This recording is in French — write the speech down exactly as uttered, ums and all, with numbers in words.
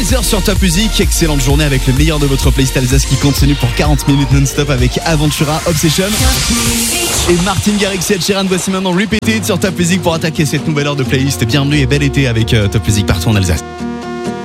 treize heures sur Top Music. Excellente journée avec le meilleur de votre playlist Alsace qui continue pour quarante minutes non-stop avec Aventura, Obsession et Martin Garrix et Ed Sheeran. Voici maintenant Repeated sur Top Music pour attaquer cette nouvelle heure de playlist. Bienvenue et bel été avec Top Music partout en Alsace.